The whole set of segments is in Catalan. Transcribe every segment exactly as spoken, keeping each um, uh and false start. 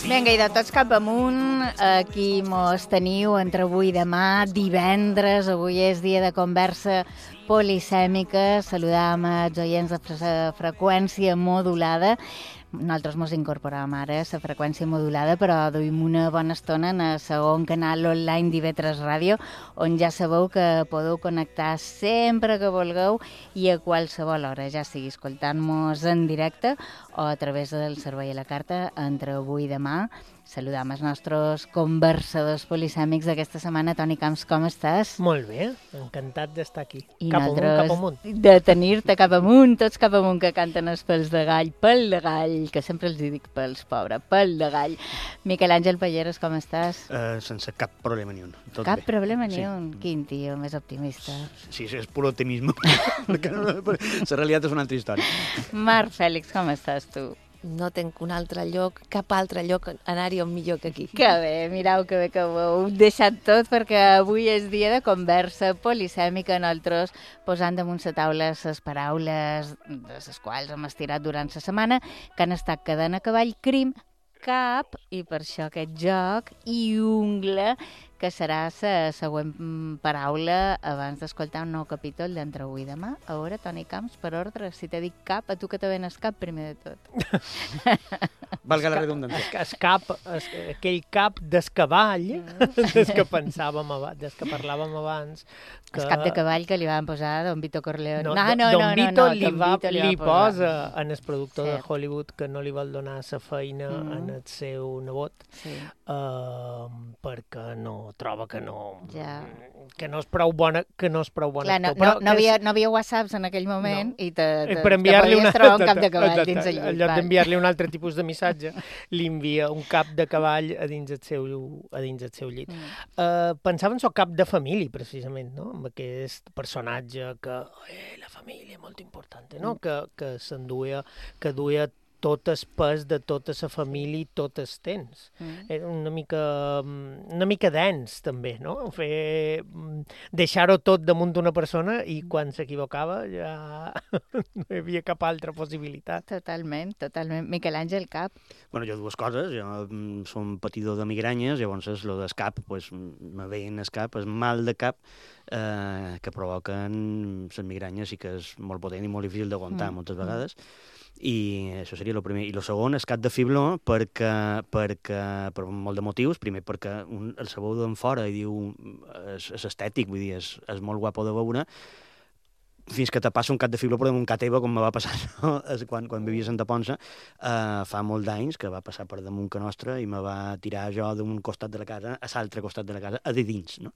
Vinga, i de tots cap amunt, aquí mos teniu entre avui i demà, divendres, avui és dia de conversa polisèmica, saludam els oients de fre freqüència modulada. Nosaltres mos incorporàvem ara a la freqüència modulada, però duim una bona estona en el segon canal online d'I V tres Ràdio, on ja sabeu que podeu connectar sempre que vulgueu i a qualsevol hora, ja sigui escoltant-nos en directe o a través del servei a la carta entre avui i demà. Saludam els nostres conversadors polisèmics d'aquesta setmana. Toni Camps, com estàs? Molt bé, encantat d'estar aquí. I cap amunt, cap amunt. De tenir-te cap amunt, tots cap amunt, que canten els pèls de gall, pel de gall, que sempre els dic pels, pobre, pel de gall. Miquel Àngel Palleros, com estàs? Uh, sense cap problema ni un. Tot cap bé. problema ni sí. un. Quin tio més optimista. Sí, sí, és pur optimisme. La realitat és una altra història. Marc Fèlix, com estàs tu? No tenc un altre lloc, cap altre lloc anar-hi on millor que aquí. Que bé, mireu que bé que ho heu deixat tot, perquè avui és dia de conversa polisèmica, nosaltres posant damunt la taula les paraules de les quals hem estirat durant la setmana, que han estat quedant a cavall, crim, cap, i per això aquest joc, i ungla, que serà la següent paraula abans d'escoltar un nou capítol d'Entre avui i demà. A veure, Toni Camps, per ordre, si t'he dit cap, a tu que te venes cap primer de tot. Valga la redundància. Es cap, es, aquell cap d'escavall, mm. des que pensàvem abans, des que parlàvem abans. Que... El cap de cavall que li van posar a Don Vito Corleone. No, no, no, Don no, Vito no, no, li, va, Vito li, li va posa en el productor sí. de Hollywood que no li vol donar la feina mm. en el seu nebot, sí. uh, perquè no troba que no, ja. que no és prou bona, que no és prou bona. Clar, no, actor, no, no, havia, no havia whatsapps en aquell moment no. i te, te, per te podies una, trobar un cap de cavall dins el llit. En lloc d'enviar-li un altre tipus de missatge, li envia un cap de cavall a dins el seu, a dins el seu llit. Mm. Uh, pensava en el cap de família, precisament, no? Amb aquest personatge que eh, la família és molt important, no? Mm. Que, que s'enduia, que duia tot el pes de tota la família i tot el temps. Mm. Era una mica, una mica dens, també, no? Fer, deixar-ho tot damunt d'una persona i quan s'equivocava ja no hi havia cap altra possibilitat. Totalment, totalment. Miquel Àngel, cap? Bueno, jo dues coses. Jo mm, som patidor de migranyes, llavors és lo del cap, pues, me veien el cap, el mal de cap eh, que provoquen les migranyes i que és molt potent i molt difícil d'aguantar mm. moltes vegades. I això seria el primer. I el segon és cap de fibló perquè, perquè, per molt de motius. Primer perquè un, el sabeu d'en fora i diu és, és estètic, vull dir, és, és molt guapo de veure, fins que te passa un cap de fibló per damunt cap teva, com me va passar no? quan, quan vivia a Santa Ponsa, eh, fa molt d'anys, que va passar per damunt que nostra i me va tirar jo d'un costat de la casa a l'altre costat de la casa, a de dins, no?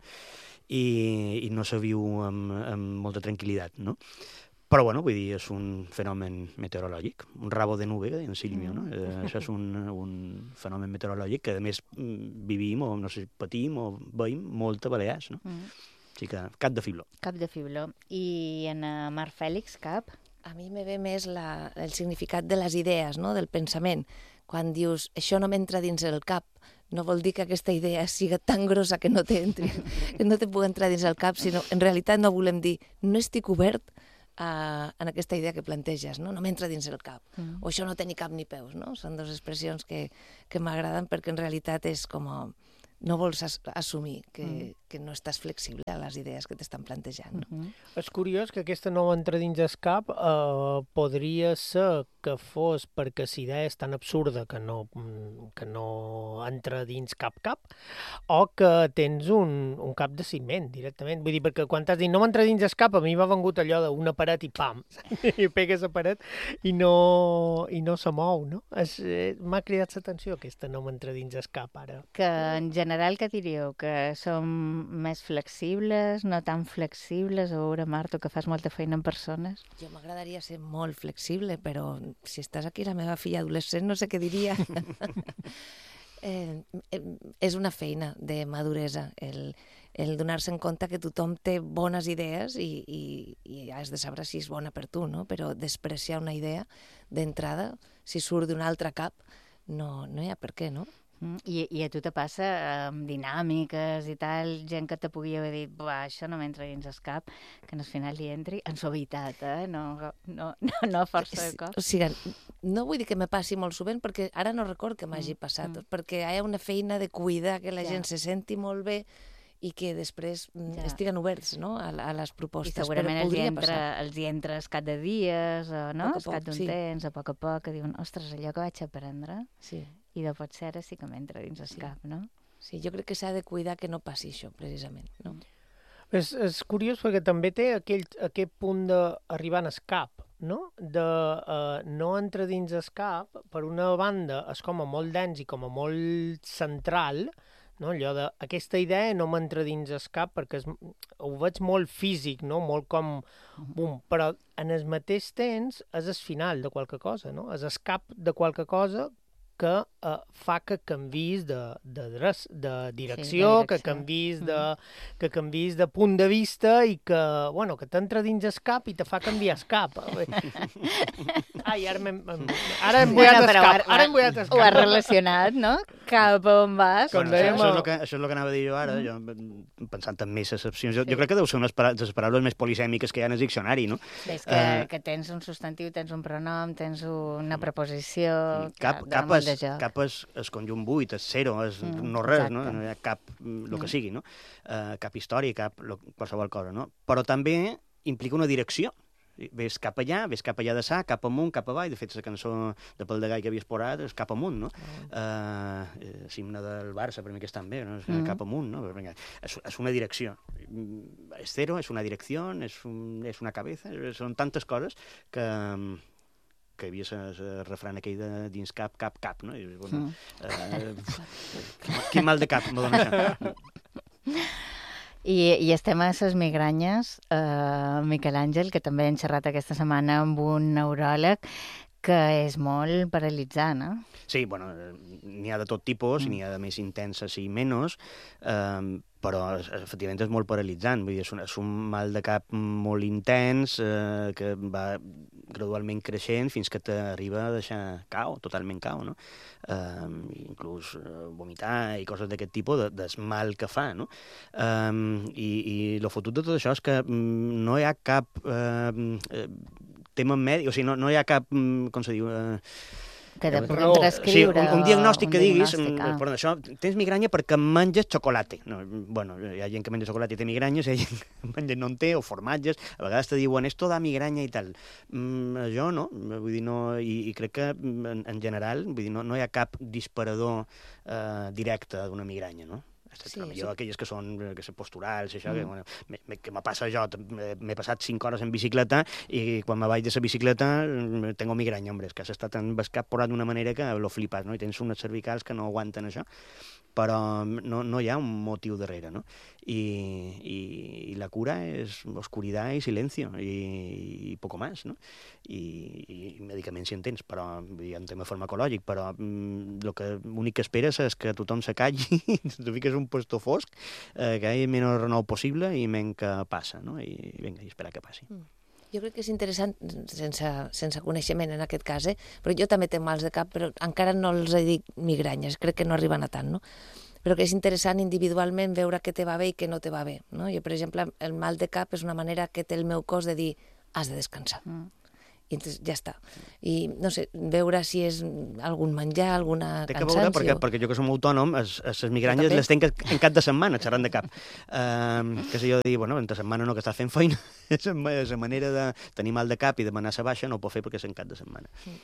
I, i no se viu amb, amb molta tranquil·litat, no? Però, bueno, vull dir, és un fenomen meteorològic, un rabo de nube, que deien Sílvio, no? Eh, això és un, un fenomen meteorològic que, a més, vivim o, no sé, patim o veiem molta Balears, no? Mm. Així que, cap de fibló. Cap de fibló. I en uh, Marc Fèlix, cap? A mi me ve més la, el significat de les idees, no? Del pensament. Quan dius, això no m'entra dins el cap, no vol dir que aquesta idea siga tan grossa que no t'entri, que no te pugui entrar dins el cap, sinó, en realitat no volem dir, no estic obert Uh, en aquesta idea que planteges, no, no m'entra dins el cap, mm. o això no té ni cap ni peus, no? Són dues expressions que, que m'agraden perquè en realitat és com a, no vols as assumir que, mm. que no estàs flexible a les idees que t'estan plantejant. No? Mm -hmm. És curiós que aquesta no entra dins el cap, eh, podria ser que fos perquè la idea és tan absurda que no, que no entra dins cap-cap, o que tens un, un cap de ciment directament. Vull dir, perquè quan t'has dit no m'entra dins el cap, a mi m'ha vengut allò d'una paret i pam, i pegues la paret i no, i no se mou, no? Eh, m'ha cridat l'atenció aquesta no m'entra dins el cap ara. Que en general, què diríeu? Que som més flexibles, no tan flexibles? A veure, Marta, que fas molta feina en persones. Jo m'agradaria ser molt flexible, però si estàs aquí, la meva filla adolescent, no sé què diria. eh, eh, és una feina de maduresa, el, el donar-se en compte que tothom té bones idees i, i, i has de saber si és bona per tu, no? Però despreciar una idea d'entrada, si surt d'un altre cap, no, no hi ha per què, no? Mm, I, I a tu te passa amb dinàmiques i tal, gent que te pugui haver dit, buah, això no m'entra dins el cap, que al final li entri en suavitat, eh? No, no, no, no a força de cop. O sigui, no vull dir que me passi molt sovint, perquè ara no record que m'hagi passat, mm. perquè hi ha una feina de cuidar que la ja. gent se senti molt bé i que després ja. estiguen oberts, no?, a, a les propostes. I segurament els hi, entra, els hi entres cada dies, o, no? A poc a poc, d'un sí. temps, a poc a poc, que diuen, ostres, allò que vaig aprendre, sí. i de pot ser ara sí que m'entra dins el sí. cap, no? Sí, jo crec que s'ha de cuidar que no passi això, precisament, no? És, és curiós perquè també té aquell, aquell punt d'arribar en el cap, no? De uh, no entra dins el cap, per una banda és com a molt dens i com a molt central, no? Allò de, aquesta idea no m'entra dins el cap perquè es, ho veig molt físic, no? Molt com bum, però en el mateix temps és el final de qualque cosa, no? És el cap de qualque cosa que uh, fa que canvis de, de, dres, de, direcció, sí, de direcció, que canvis de, mm. que canvis de punt de vista i que, bueno, que t'entra dins el cap i te fa canviar el cap. Ai, ara m'hem ara hem bullat el cap. Ara hem bullat el cap. Ho has relacionat, no? Cap on vas. Bueno, això, això, és el que, això és el que anava a dir jo ara, jo, pensant en més excepcions. Jo, sí. jo crec que deu ser unes les paraules més polisèmiques que hi ha en el diccionari, no? És que, uh, que tens un substantiu, tens un pronom, tens una preposició... Cap, cap és, cap és, és conjunt buit, és zero, és mm, no res, no? No hi ha cap, el que sigui, no? Uh, cap història, cap lo, qualsevol cosa, no? Però també implica una direcció. Ves cap allà, ves cap allà de sa, cap amunt, cap avall. De fet, la cançó de Pel de Gai que havies posat és cap amunt, no? Mm. Uh, L'himne del Barça, per mi que estan bé, no? És mm. cap amunt, no? És, és una direcció. És zero, és una direcció, és, un, és una cabeza, són tantes coses que... que hi havia el refrán aquell de dins cap, cap, cap, no? I, bueno, mm. eh, quin mal de cap me dona això. I, I estem a les migranyes, eh, Miquel Àngel, que també hem xerrat aquesta setmana amb un neuròleg, que és molt paralitzant, eh? Sí, bueno, n'hi ha de tot tipus, mm. n'hi ha de més intenses i menys, eh, però efectivament és molt paralitzant. Vull dir, és, un, és un mal de cap molt intens eh, que va gradualment creixent fins que t'arriba a deixar cau, totalment cau, no? Eh, inclús eh, vomitar i coses d'aquest tipus, de, del mal que fa, no? Eh, i, I el fotut de tot això és que mm, no hi ha cap eh, tema mèdic, o sigui, no, no hi ha cap, com se diu... Eh, que de podem prescriure... Sí, un, un diagnòstic un que diguis, diagnòstic, ah. perdó, això, tens migranya perquè menges xocolata. No, bueno, hi ha gent que menja xocolata i té migranyes, hi ha gent que menja no en té, o formatges, a vegades te diuen, esto da migranya i tal. Mm, jo no, vull dir, no, i, i crec que en, en general, vull dir, no, no hi ha cap disparador eh, directe d'una migranya, no? Sí, millor sí. Aquelles que són que són posturals, això, mm. que, bueno, me, me, que me passa jo, m'he passat cinc hores en bicicleta i quan me vaig de la bicicleta tengo migranya, hombre, és que has estat en el cap porat d'una manera que lo flipes, no? I tens unes cervicals que no aguanten això, però no, no hi ha un motiu darrere, no? I, i, i la cura és oscuridad i silencio i, i poco más, no? I, i medicaments si en tens, però hi ha un tema farmacològic, però mm, lo que l'únic que esperes és que tothom se calli, tu fiques un puesto fosc, eh, que hi hagi menys renou possible i menys que passa, no? I vinga, i esperar que passi. Mm. Jo crec que és interessant, sense, sense coneixement en aquest cas, eh? Però jo també tenc mals de cap, però encara no els dic migranyes, crec que no arriben a tant, no? Però que és interessant individualment veure què te va bé i què no te va bé, no? Jo, per exemple, el mal de cap és una manera que té el meu cos de dir has de descansar. Mm. I entonces ja està. I, no sé, veure si és algun menjar, alguna cansanci... Té que veure, perquè, perquè jo que som autònom, les migranyes les tenc en cap de setmana, xerrant de cap. Uh, que sé jo de dir, bueno, entre setmana no, que estàs fent feina, la manera de tenir mal de cap i demanar sa baixa no ho pot fer perquè és en cap de setmana. Mm.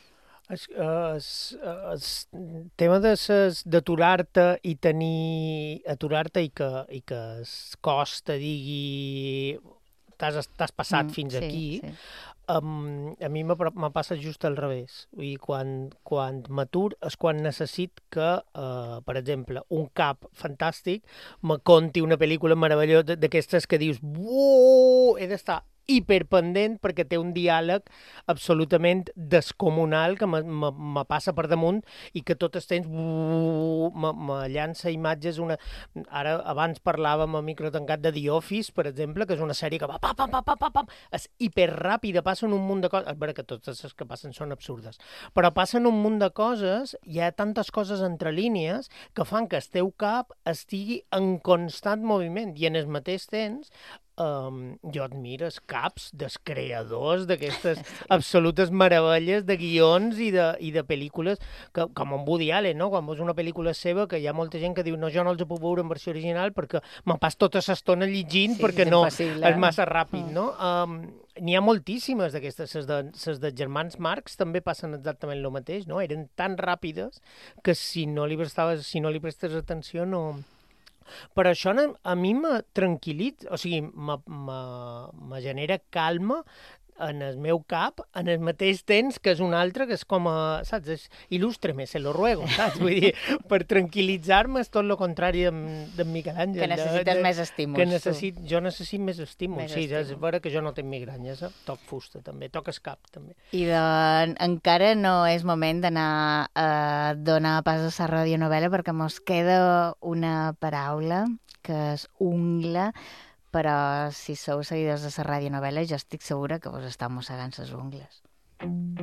El tema d'aturar-te i tenir... aturar-te i que, i que el cos te digui t'has passat mm, fins sí, aquí, sí. Um, a mi me passa just al revés. Vull dir, quan, quan m'atur és quan necessit que, uh, per exemple, un cap fantàstic me conti una pel·lícula meravellosa d'aquestes que dius, uau, he d'estar hiperpendent perquè té un diàleg absolutament descomunal que me, me, me passa per damunt i que tot el temps me, me llança imatges. Una... Ara, abans parlàvem a micro tancat de The Office, per exemple, que és una sèrie que va pam, pam, pam, pam, pam, pam, és hiperràpida, passen un munt de coses. És veritat que totes les que passen són absurdes, però passen un munt de coses, hi ha tantes coses entre línies que fan que el teu cap estigui en constant moviment i en el mateix temps Um, jo admiro els caps dels creadors d'aquestes absolutes meravelles de guions i de, i de pel·lícules, que, com en Woody Allen, no? Quan veus una pel·lícula seva, que hi ha molta gent que diu no, jo no els puc veure en versió original perquè me pas tota l'estona llegint sí, perquè no, és massa ràpid, mm. no? Um, N'hi ha moltíssimes d'aquestes, les de, les de germans Marx també passen exactament el mateix, no? Eren tan ràpides que si no li prestaves, si no li prestes atenció no... Però això a mi me tranquil·litza, o sigui, me, me, me genera calma en el meu cap, en el mateix temps que és un altre, que és com a, saps, és il·lustre-me, se lo ruego, saps? Vull dir, per tranquil·litzar-me és tot el contrari d'en de Miquel Àngel. Que necessites de, de, més estímuls. Que necessit, jo necessito més estímuls, més sí, estímuls. és vera que jo no tinc migranyes, eh? Toc fusta també, toc el cap també. I de, encara no és moment d'anar a donar pas a la radionovela perquè mos queda una paraula que és ungla, però si sou seguidors de la radionovela jo estic segura que vos estàu mossegant les ungles.